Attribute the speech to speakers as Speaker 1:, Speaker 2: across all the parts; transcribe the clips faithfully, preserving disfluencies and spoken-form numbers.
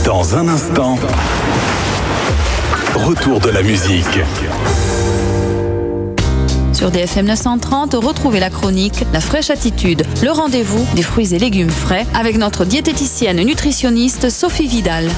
Speaker 1: Dans un instant, retour de la musique.
Speaker 2: Sur D F M neuf cent trente, retrouvez la chronique La Fraîche Attitude, le rendez-vous des fruits et légumes frais avec notre diététicienne nutritionniste Sophie Vidal.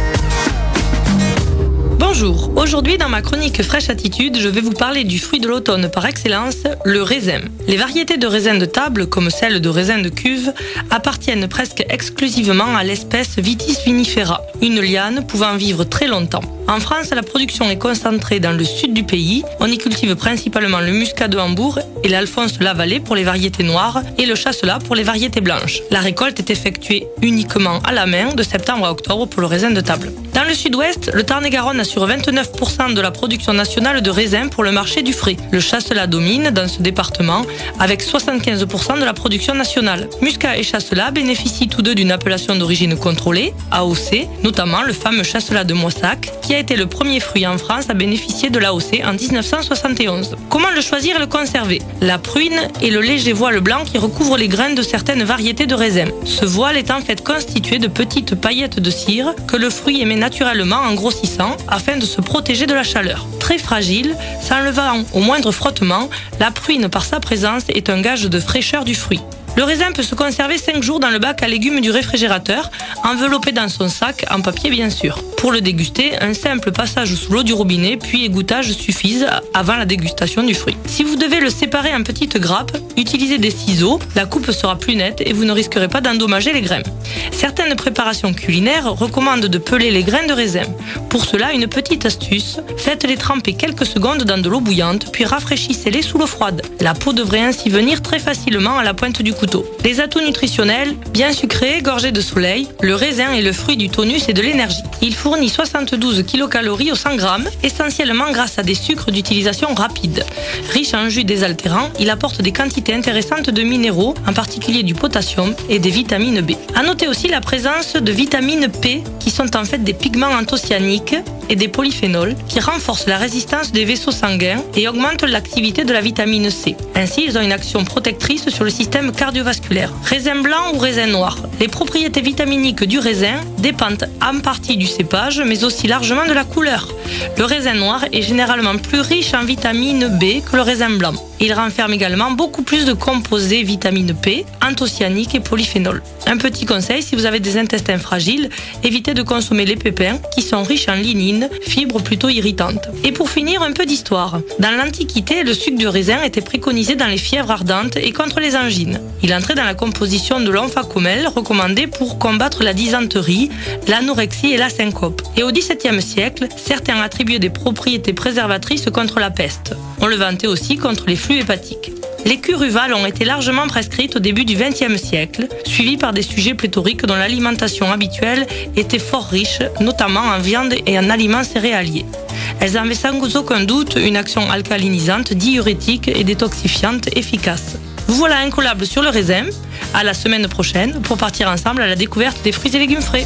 Speaker 3: Bonjour, aujourd'hui dans ma chronique Fraîche Attitude, je vais vous parler du fruit de l'automne par excellence, le raisin. Les variétés de raisins de table, comme celles de raisins de cuve, appartiennent presque exclusivement à l'espèce Vitis vinifera, une liane pouvant vivre très longtemps. En France, la production est concentrée dans le sud du pays. On y cultive principalement le muscat de Hambourg et l'Alphonse Lavalais pour les variétés noires et le chasselas pour les variétés blanches. La récolte est effectuée uniquement à la main de septembre à octobre pour le raisin de table. Dans le sud-ouest, le Tarn-et-Garonne assure vingt-neuf pour cent de la production nationale de raisins pour le marché du frais. Le chasselas domine dans ce département avec soixante-quinze pour cent de la production nationale. Muscat et chasselas bénéficient tous deux d'une appellation d'origine contrôlée, A O C, notamment le fameux chasselas de Moissac, qui a été le premier fruit en France à bénéficier de l'A O C en dix-neuf cent soixante et onze. Comment le choisir et le conserver? La pruine est le léger voile blanc qui recouvre les graines de certaines variétés de raisins. Ce voile est en fait constitué de petites paillettes de cire que le fruit émet naturellement en grossissant afin de se protéger de la chaleur. Très fragile, s'enlevant au moindre frottement, la pruine par sa présence est un gage de fraîcheur du fruit. Le raisin peut se conserver cinq jours dans le bac à légumes du réfrigérateur, enveloppé dans son sac, en papier bien sûr. Pour le déguster, un simple passage sous l'eau du robinet puis égouttage suffisent avant la dégustation du fruit. Si vous devez le séparer en petites grappes, utilisez des ciseaux, la coupe sera plus nette et vous ne risquerez pas d'endommager les graines. Certaines préparations culinaires recommandent de peler les grains de raisin. Pour cela, une petite astuce, faites-les tremper quelques secondes dans de l'eau bouillante puis rafraîchissez-les sous l'eau froide. La peau devrait ainsi venir très facilement à la pointe du couteau. Les atouts nutritionnels, bien sucrés, gorgés de soleil, le raisin est le fruit du tonus et de l'énergie. Il fournit soixante-douze kilocalories au cent grammes, essentiellement grâce à des sucres d'utilisation rapide. Riche en jus désaltérant, il apporte des quantités intéressantes de minéraux, en particulier du potassium et des vitamines B. À noter aussi la présence de vitamine P, qui sont en fait des pigments anthocyaniniques et des polyphénols, qui renforcent la résistance des vaisseaux sanguins et augmentent l'activité de la vitamine C. Ainsi, ils ont une action protectrice sur le système cardiovasculaire. Raisin blanc ou raisin noir. Les propriétés vitaminiques du raisin dépendent en partie du cépage, mais aussi largement de la couleur. Le raisin noir est généralement plus riche en vitamine B que le raisin blanc. Il renferme également beaucoup plus de composés vitamine P, anthocyaniniques et polyphénols. Un petit conseil, si vous avez des intestins fragiles, évitez de consommer les pépins qui sont riches en lignine, fibres plutôt irritantes. Et pour finir, un peu d'histoire. Dans l'Antiquité, le sucre de raisin était préconisé dans les fièvres ardentes et contre les angines. Il entrait dans la composition de l'onfacomel recommandé pour combattre la dysenterie, l'anorexie et la syncope. Et au dix-septième siècle, certains attribuaient des propriétés préservatrices contre la peste. On le vantait aussi contre les flux hépatiques. Les cures ruvales ont été largement prescrites au début du vingtième siècle, suivies par des sujets pléthoriques dont l'alimentation habituelle était fort riche, notamment en viande et en aliments céréaliers. Elles avaient sans aucun doute une action alcalinisante, diurétique et détoxifiante efficace. Vous voilà incollable sur le raisin. À la semaine prochaine pour partir ensemble à la découverte des fruits et légumes frais.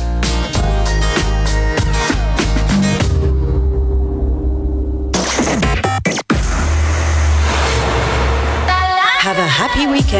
Speaker 4: Have a happy weekend.